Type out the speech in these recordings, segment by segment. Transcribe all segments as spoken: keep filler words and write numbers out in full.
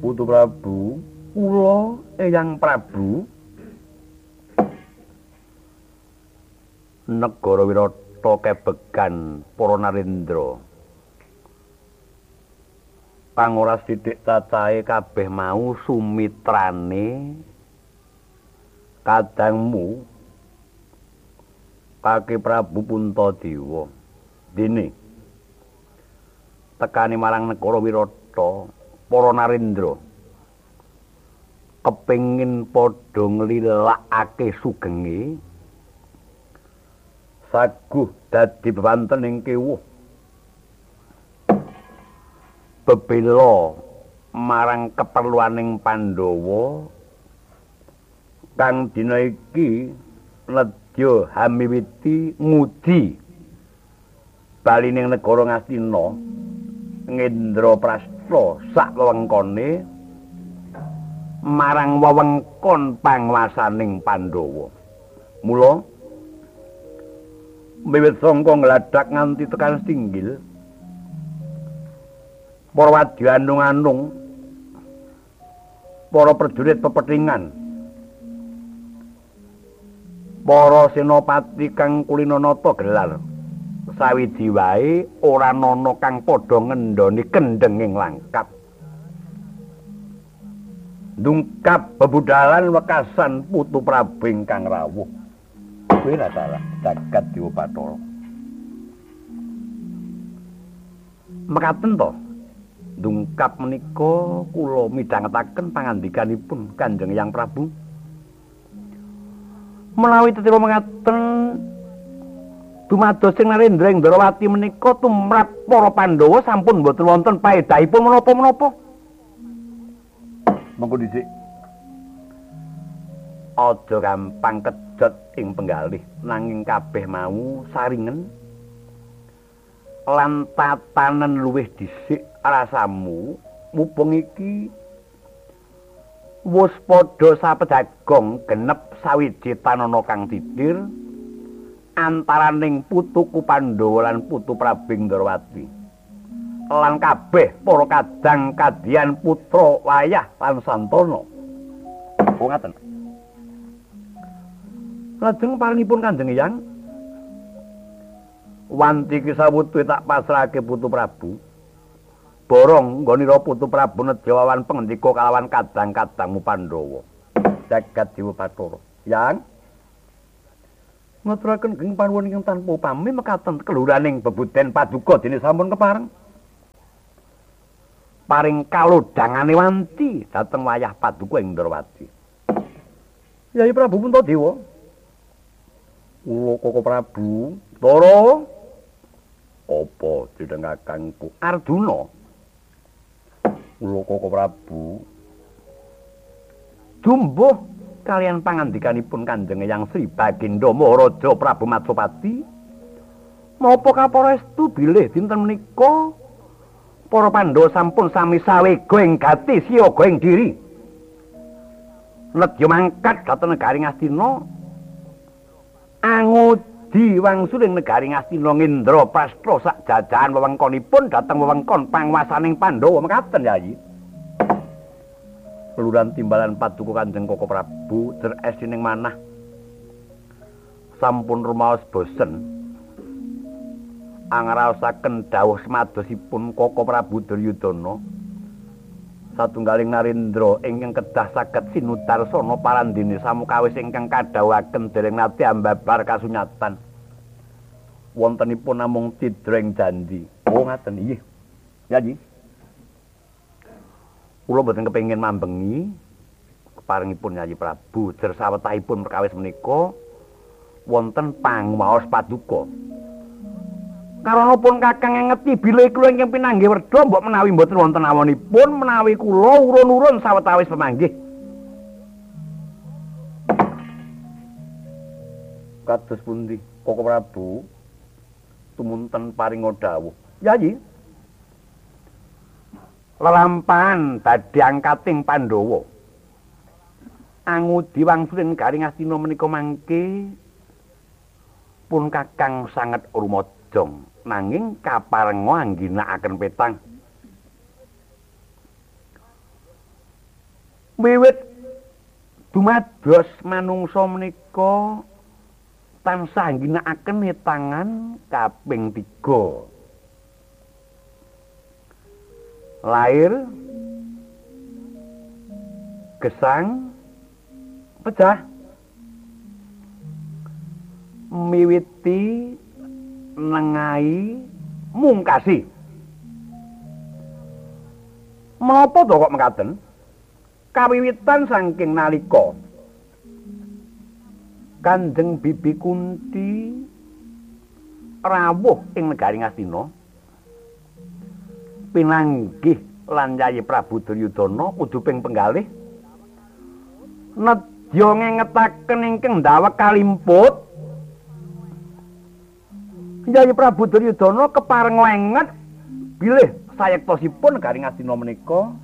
Putu Prabu, kula Eyang Prabu negara Wirata kebegan para narendra. Kang ora sithik cacahe kabeh mau sumitrane kadangmu Kaki Prabu Puntadewa. Dene tekani marang negara Wirata para narendra kepengin padha nglilakake sugenge saguh dadi bewanten ing kewuh bebela marang keperluaning Pandhawa kang dina iki nedya hamiwiti ngudi balining negara Ngastina Ngendra Prasta sak wewengkone marang wewengkon panguwasaning Pandhawa. Mula wiwit sangka ngladak nganti tekan Singgil para wadya anung-anung para prajurit pepethingan para senopati kang kulinanata gelar sawiji wae ora ana kang padha ngendhoni kendhenging langkap ndungkap bebudalan wekasan Putu Prabu ingkang rawuh. Kuwi ora salah, Jagat Dewa Bathara. Mekaten to, ndungkap menika kula midhangetaken pangandikanipun Kanjeng Hyang Prabu. Menawi tetep mekaten dumados sing Narendra ing Ndrawati menika tumrap para Pandhawa sampun boten wonten paedahipun menapa-menapa. Monggo dhisik. Aja gampang kejot ing penggalih nanging kabeh mau saringen lan tatanen luwih dhisik rasamu mumpung iki wis padha sapejagong genep sawiji tanana kang titir antaraning putuku Pandhawa lan Putu Prabu Ndrawati lan kabeh para kadang kadian putra wayah lan santana. Oh ngaten. Lajeng paringipun Kanjeng Hyang wanti kisawutu tak pasrahake Putu Prabu. Borong nggonira Putu Prabu nedya wawan pangendika kalawan kadang-kadangmu Pandhawa. Jagat Dewa Bathara. Yang ngaturaken geng panuwun ingkang tanpa pami mekaten keluraning bebuden paduka dene sampun kepareng. Paring kalodhangane wanti dhateng wayah paduka ing Ndrawati. Yai Prabu Puntadewa. Kula Koko Prabu, Tara. Apa jeneng kakangku Arjuna? Kula Koko Prabu. Jumbuh kalian pangandikanipun Kanjeng Hyang Sri Baginda Maharaja Prabu Matsapati. Menapa kaparestu bilih dinten menika para Pandhawa sampun sami sawega ing gati siyaga ing diri. Nedya mangkat dhateng negari Ngastina. Angudi wangsuling negari Ngastina Ngendra Prasta sak jajahan wewengkonipun dhateng wewengkon panguwasaning Pandhawa mekaten Yayi. Kelurahan timbalan paduka Kanjeng Koko Prabu jer esining manah sampun rumaos bosen angraosaken dawuh semadosipun Koko Prabu Duryudana satunggaling narendra ingkang kedah saged sinudarsana parandene samukawis ingkang kadhawuhaken dereng nate ambabar kasunyatan wontenipun namung tidreng janji. Oh ngaten nggih. Yayi. Kula boten kepengin mambengi keparingipun Yayi Prabu jer sawetahipun perkawis menika wonten panguwaos paduka. Karana pun kakang ngeti bilih kula ingkang pinanggih werda mbok menawi mboten wonten awanipun menawi kula urun-urun sawetawis pemanggih. Kados pundi Koko Prabu tumunten paringa dawuh. Yayi. Lelampahan dadi angkating Pandhawa. Angudi wangsuling negari Ngastina menika mangke pun kakang sanget rumajang. Nanging kaparenga angginakaken petang. Wiwit dumados manungsa menika tansah ngginakaken tangan kaping tiga. Lair gesang pecah miwiti nengai mungkasi. Menapa to kok mekaten? Kawiwitan saking nalika Kanjeng Bibi Kunti rawuh ing negari Ngastina pinanggih lan Yayi Prabu Duryudana uduping penggalih nedya ngengetaken ingkang ndawek kalimput. Yayi Prabu Duryudana kepareng lenget bilih sayektosipun negari Ngastina menika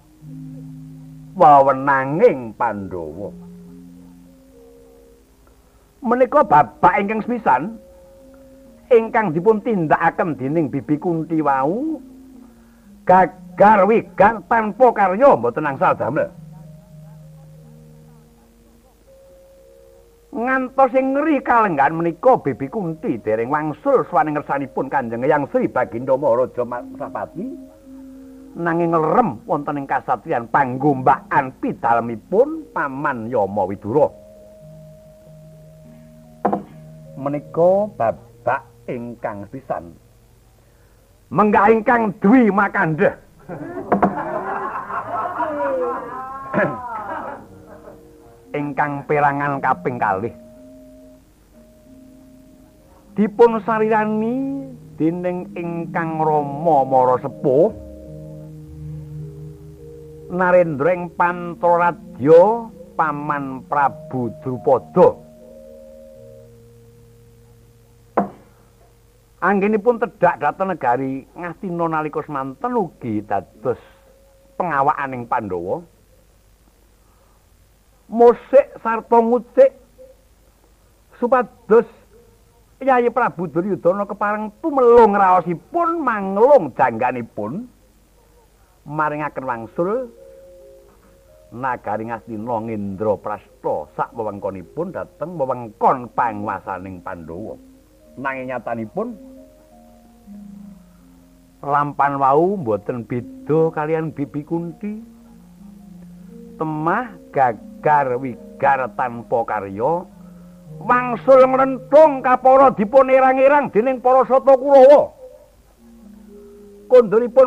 wewenanging Pandhawa. Menika babak ingkang sepisan ingkang dipun tindakaken dening Bibi Kunti wau gagar wigar tanpa karya mboten angsal damel. Ngantos ing ngri kalenggan menika Bibi Kunti dereng wangsul swaning ngersanipun Kanjeng Hyang Sri Baginda Maharaja Masapati nanging ngerem wonten ing kasatriyan panggombakan pidalemipun Paman Yama Widura. Menika babak ingkang pisan. Menggah ingkang Dwi Makandha. Ingkang perangan kaping kalih. Dipun sarirani dening ingkang Rama Marasepuh Narendra ing Pantraradya Paman Prabu Drupada. Anggenipun tedhak dhateng negari Ngastina nalika semanten ugi dados pengawakaning Pandhawa. Musik sarta ngucik supados Yayi Prabu Duryudana kepareng tumelung raosipun manglung jangganipun maringaken wangsul nagari Ngastina Ngendraprasta sak wewengkonipun dhateng wewengkon panguwasaning Pandhawa. Nanging nyatanipun lampan wau mboten beda kalian Bibi Kunti. Temah gagar wigar tanpa karya wangsul nglenthung kapara dipun irang-irang dening para Sata Kurawa. Konduripun